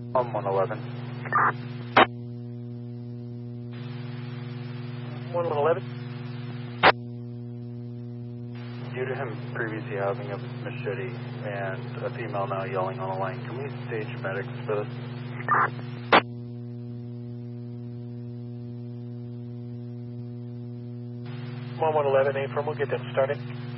111. 111. Due to him previously having a machete and a female now yelling on the line, can we stage medics for this? One 111, A firm, we'll get them started.